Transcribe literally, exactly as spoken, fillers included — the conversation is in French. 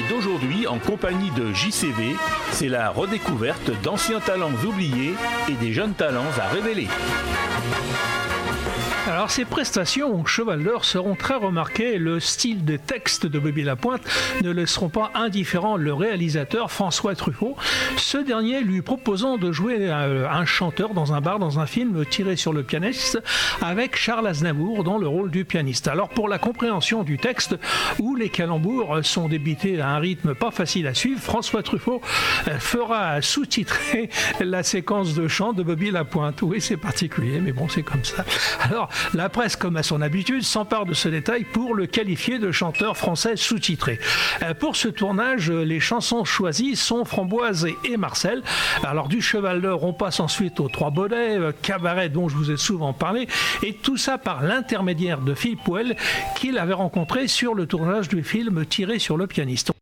d'aujourd'hui, en compagnie de J C V, c'est la redécouverte d'anciens talents oubliés et des jeunes talents à révéler. Alors ces prestations au Cheval d'Or seront très remarquées. Le style des textes de Bobby Lapointe ne laisseront pas indifférent le réalisateur François Truffaut, ce dernier lui proposant de jouer un chanteur dans un bar dans un film tiré sur le pianiste avec Charles Aznavour dans le rôle du pianiste. Alors pour la compréhension du texte où les calembours sont débités à un rythme pas facile à suivre, François Truffaut fera sous-titrer la séquence de chant de Bobby Lapointe. Oui, c'est particulier, mais bon, c'est comme ça. Alors la presse, comme à son habitude, s'empare de ce détail pour le qualifier de chanteur français sous-titré. Pour ce tournage, les chansons choisies sont Framboise et Marcel. Alors du Cheval d'Or, on passe ensuite aux Trois Baudets, cabaret dont je vous ai souvent parlé, et tout ça par l'intermédiaire de Philippe Pouel, qu'il avait rencontré sur le tournage du film tiré sur le pianiste.